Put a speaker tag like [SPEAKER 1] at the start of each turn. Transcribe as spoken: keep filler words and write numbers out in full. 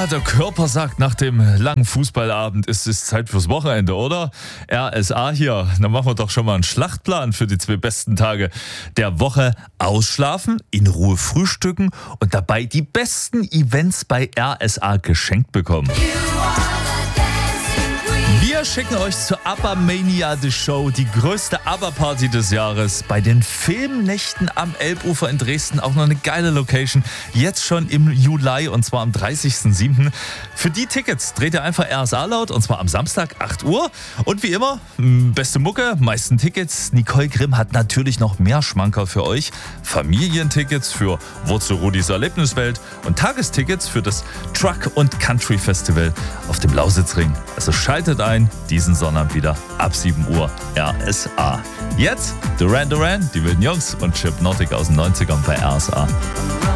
[SPEAKER 1] der Körper sagt, nach dem langen Fußballabend ist es Zeit fürs Wochenende, oder? R S A hier. Dann machen wir doch schon mal einen Schlachtplan für die zwei besten Tage der Woche. Ausschlafen, in Ruhe frühstücken und dabei die besten Events bei R S A geschenkt bekommen. Wir schicken euch zur ABBA-Mania The Show, die größte ABBA-Party des Jahres. Bei den Filmnächten am Elbufer in Dresden auch noch eine geile Location. Jetzt schon im Juli und zwar am dreißigsten siebten Für die Tickets dreht ihr einfach R S A laut und zwar am Samstag acht Uhr. Und wie immer, beste Mucke, meisten Tickets. Nicole Grimm hat natürlich noch mehr Schmankerl für euch. Familientickets für Wurzel Rudis Erlebniswelt und Tagestickets für das Truck- und Country Festival auf dem Lausitzring. Also schaltet ein, diesen Sonnabend wieder ab sieben Uhr R S A. Jetzt Duran Duran, die wilden Jungs und Chip Nautic aus den neunzigern bei R S A.